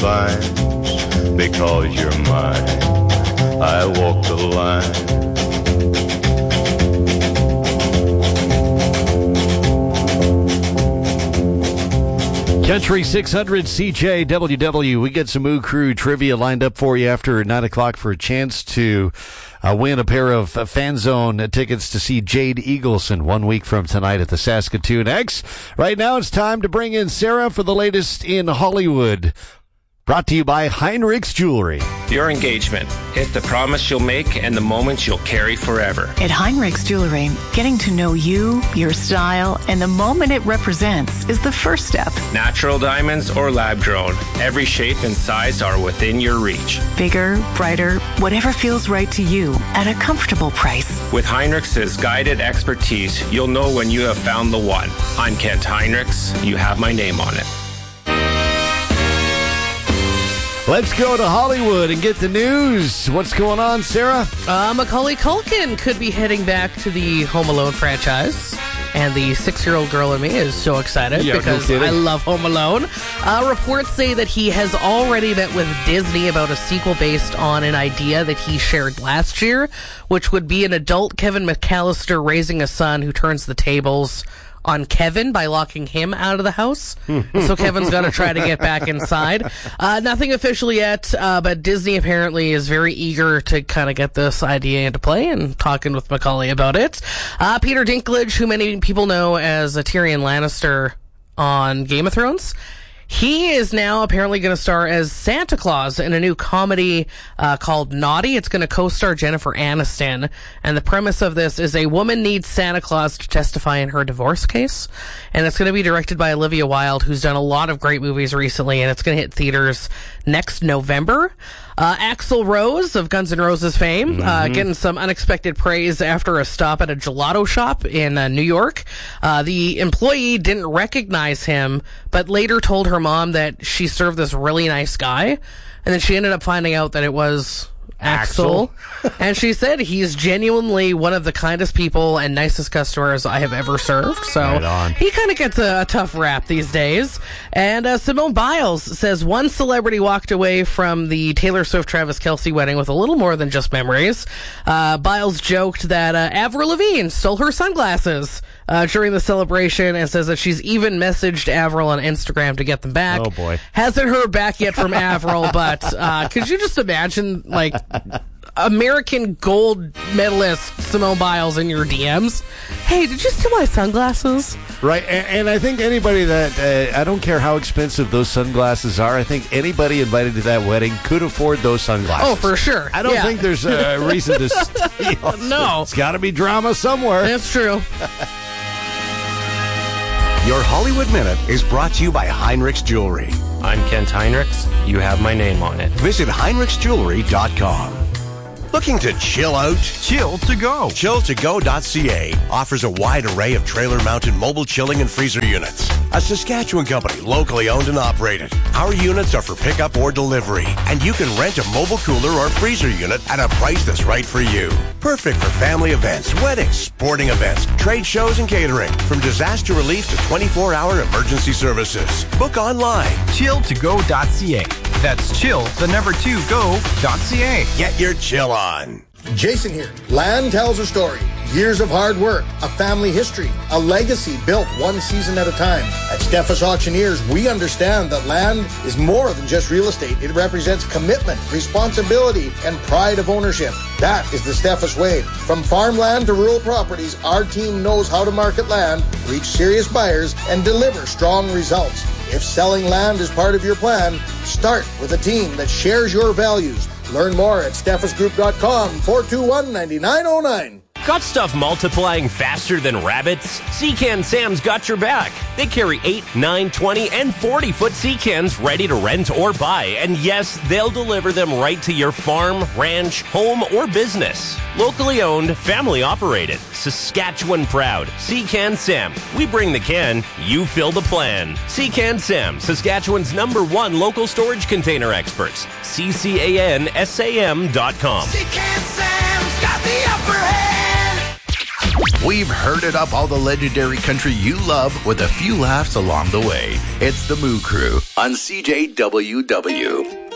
spine. Because you're mine, I walk the line. Country 600 CJWW. We get some Moo Crew trivia lined up for you after 9 o'clock for a chance to win a pair of Fan Zone tickets to see Jade Eagleson 1 week from tonight at the Saskatoon X. Right now it's time to bring in Sarah for the latest in Hollywood. Brought to you by Heinrich's Jewelry. Your engagement. It's the promise you'll make and the moments you'll carry forever. At Heinrich's Jewelry, getting to know you, your style, and the moment it represents is the first step. Natural diamonds or lab-grown, every shape and size are within your reach. Bigger, brighter, whatever feels right to you at a comfortable price. With Heinrich's guided expertise, you'll know when you have found the one. I'm Kent Heinrichs. You have my name on it. Let's go to Hollywood and get the news. What's going on, Sarah? Macaulay Culkin could be heading back to the Home Alone franchise. And the 6-year-old girl in me is so excited because I love Home Alone. Reports say that he has already met with Disney about a sequel based on an idea that he shared last year, which would be an adult Kevin McAllister raising a son who turns the tables on Kevin by locking him out of the house. So Kevin's got to try to get back inside. Nothing official yet, but Disney apparently is very eager to kind of get this idea into play and talking with Macaulay about it. Peter Dinklage, who many people know as Tyrion Lannister on Game of Thrones, he is now apparently going to star as Santa Claus in a new comedy called Naughty. It's going to co-star Jennifer Aniston. And the premise of this is a woman needs Santa Claus to testify in her divorce case. And it's going to be directed by Olivia Wilde, who's done a lot of great movies recently. And it's going to hit theaters next November. Axl Rose of Guns N' Roses fame, getting some unexpected praise after a stop at a gelato shop in New York. The employee didn't recognize him, but later told her mom that she served this really nice guy. And then she ended up finding out that it was Axl. And she said he's genuinely one of the kindest people and nicest customers I have ever served. So he kind of gets a tough rap these days. And Simone Biles says one celebrity walked away from the Taylor Swift-Travis Kelce wedding with a little more than just memories. Biles joked that Avril Lavigne stole her sunglasses during the celebration and says that she's even messaged Avril on Instagram to get them back. Oh, boy. Hasn't heard back yet from Avril, but could you just imagine, like, American gold medalist Simone Biles in your DMs? Hey, did you steal my sunglasses? Right, and I think anybody that, I don't care how expensive those sunglasses are, I think anybody invited to that wedding could afford those sunglasses. Oh, for sure. I don't think there's a reason to steal. No. It's got to be drama somewhere. That's true. Your Hollywood Minute is brought to you by Heinrich's Jewelry. I'm Kent Heinrichs. You have my name on it. Visit HeinrichsJewelry.com. Looking to chill out? Chill to go. Chill2go.ca offers a wide array of trailer-mounted mobile chilling and freezer units. A Saskatchewan company, locally owned and operated. Our units are for pickup or delivery, and you can rent a mobile cooler or freezer unit at a price that's right for you. Perfect for family events, weddings, sporting events, trade shows, and catering. From disaster relief to 24-hour emergency services. Book online. Chill2go.ca. That's chill2go.ca. Get your chill on. Jason here. Land tells a story. Years of hard work, a family history, a legacy built one season at a time. At Steffes Auctioneers, we understand that land is more than just real estate. It represents commitment, responsibility, and pride of ownership. That is the Steffes way. From farmland to rural properties, our team knows how to market land, reach serious buyers, and deliver strong results. If selling land is part of your plan, start with a team that shares your values. Learn more at steffesgroup.com, 421-9909. Got stuff multiplying faster than rabbits? Sea-Can Sam's got your back. They carry 8, 9, 20, and 40-foot sea cans ready to rent or buy. And yes, they'll deliver them right to your farm, ranch, home, or business. Locally owned, family operated, Saskatchewan proud. Sea-Can Sam. We bring the can, you fill the plan. Sea-Can Sam, Saskatchewan's #1 local storage container experts. CCANSAM.com. Sea-Can Sam's got the upper hand. We've herded up all the legendary country you love with a few laughs along the way. It's the Moo Crew on CJWW.